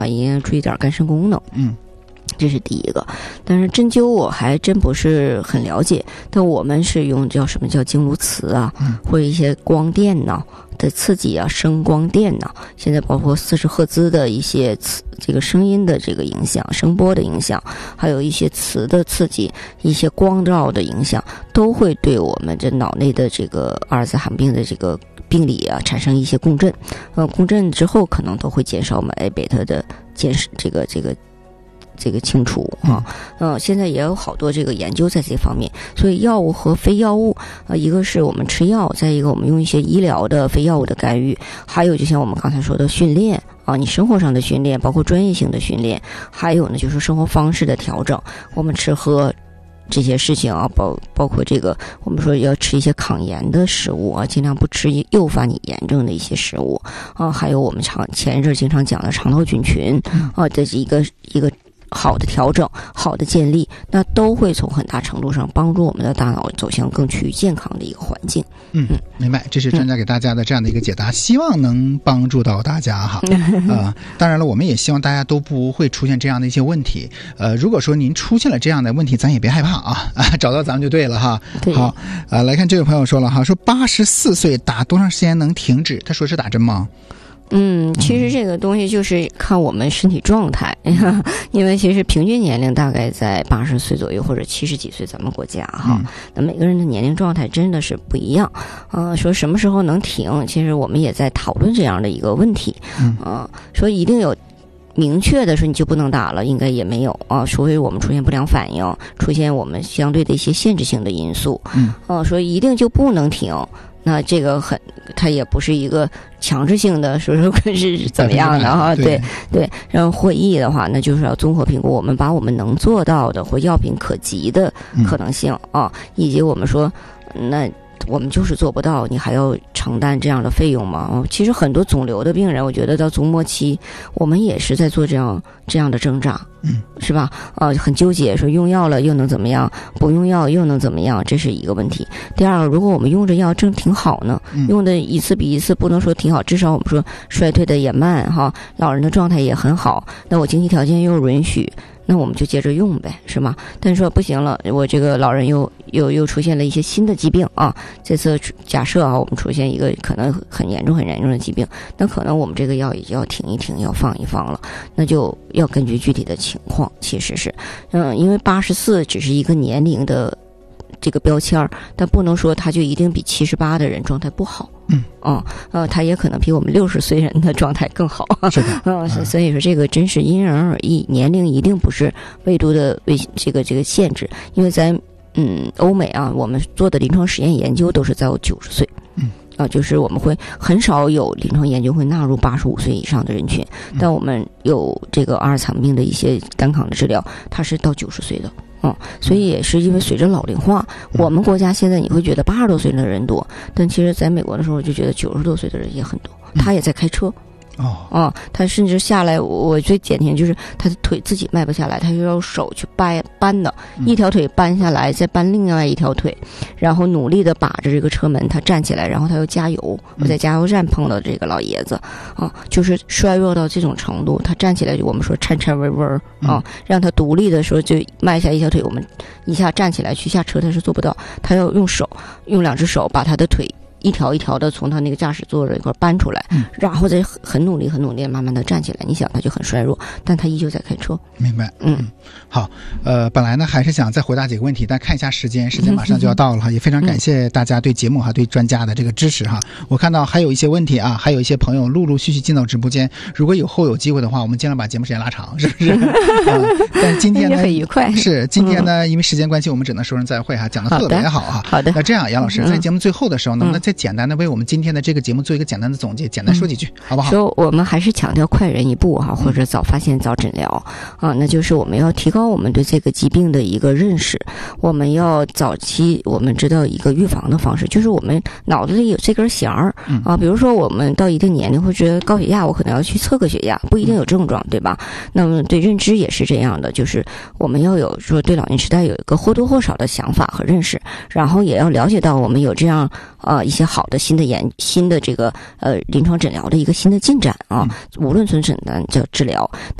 应该注意点肝肾功能。这是第一个。但是针灸我还真不是很了解，但我们是用叫什么叫经颅磁啊，或者一些光电呢的刺激啊，声光电呢，现在包括40赫兹的一些这个声音的这个影响，声波的影响，还有一些磁的刺激，一些光照的影响，都会对我们这脑内的这个阿尔兹海默病的这个病理啊产生一些共振。共振之后可能都会减少我们 A 贝塔的这个清除啊。现在也有好多这个研究在这方面。所以药物和非药物一个是我们吃药，再一个我们用一些医疗的非药物的干预，还有就像我们刚才说的训练啊，你生活上的训练，包括专业性的训练，还有呢就是生活方式的调整，我们吃喝这些事情啊，包括这个我们说要吃一些抗炎的食物啊，尽量不吃诱发你炎症的一些食物啊，还有我们前一阵经常讲的肠道菌群啊，这是一个好的调整，好的建立，那都会从很大程度上帮助我们的大脑走向更趋于健康的一个环境。 明白，这是专家给大家的这样的一个解答，希望能帮助到大家哈。当然了，我们也希望大家都不会出现这样的一些问题。如果说您出现了这样的问题，咱也别害怕啊，找到咱们就对了哈。好，来看这位朋友说了哈，说84岁打多长时间能停止？他说是打针吗？ 其实这个东西就是看我们身体状态，因为其实平均年龄大概在80岁左右或者70几岁，咱们国家哈，那每个人的年龄状态真的是不一样。说什么时候能停，其实我们也在讨论这样的一个问题。说一定有明确的说你就不能打了，应该也没有啊，除非我们出现不良反应，出现我们相对的一些限制性的因素。说一定就不能停，那这个它也不是一个强制性的说是怎么样的哈。对，然后会议的话，那就是要综合评估，我们把我们能做到的或药品可及的可能性啊，以及我们说那我们就是做不到，你还要承担这样的费用吗？其实很多肿瘤的病人，我觉得到中末期，我们也是在做这样的挣扎，是吧？很纠结，说用药了又能怎么样，不用药又能怎么样，这是一个问题。第二个，如果我们用着药正挺好呢，用的一次比一次不能说挺好，至少我们说衰退的也慢哈，老人的状态也很好，那我经济条件又允许，那我们就接着用呗，是吗？但是说不行了，我这个老人又出现了一些新的疾病啊。这次假设啊，我们出现一个可能很严重的疾病，那可能我们这个药也就要停一停，要放一放了。那就要根据具体的情况，其实是，因为84只是一个年龄的这个标签，但不能说它就一定比78的人状态不好。他也可能比我们60岁人的状态更好。 是的， 所以说这个真是因人而异，年龄一定不是唯独的这个限制，因为在欧美啊，我们做的临床实验研究都是在90岁。就是我们会很少有临床研究会纳入85岁以上的人群，但我们有这个阿尔茨海默病的一些肝抗的治疗，它是到90岁的。所以也是因为随着老龄化，我们国家现在你会觉得80多岁的人多，但其实在美国的时候就觉得90多岁的人也很多，他也在开车。他甚至下来，我最简单就是他的腿自己迈不下来，他就要手去搬的，一条腿搬下来，再搬另外一条腿，然后努力的把着这个车门，他站起来，然后他要加油。我在加油站碰到这个老爷子就是衰弱到这种程度，他站起来就我们说颤颤巍巍让他独立的时候就迈下一条腿，我们一下站起来去下车他是做不到，他要用2只手把他的腿一条一条的从他那个驾驶座这一块搬出来，然后再很努力慢慢的站起来。你想他就很衰弱，但他依旧在开车。 明白。好，本来呢还是想再回答几个问题，但看一下时间马上就要到了哈，也非常感谢大家对节目对专家的这个支持哈。我看到还有一些问题啊，还有一些朋友陆续进到直播间，如果有机会的话，我们尽量把节目时间拉长，是不是？但今天呢很愉快。 是今天呢，因为时间关系，我们只能说声再会哈，讲得特别好哈。 好的。 那这样，杨老师在节目最后的时候，能不能再简单的为我们今天的这个节目做一个简单的总结，简单说几句，好不好？ 说我们还是强调快人一步哈，或者早发现早诊疗那就是我们要提高我们对这个疾病的一个认识，我们要早期我们知道一个预防的方式，就是我们脑子里有这根弦儿比如说我们到一定年龄会觉得高血压，我可能要去测个血压，不一定有症状，对吧？那么对认知也是这样的，就是我们要有说对老年痴呆有一个或多或少的想法和认识，然后也要了解到我们有这样一些好的新的这个临床诊疗的一个新的进展啊，无论从诊断叫治疗。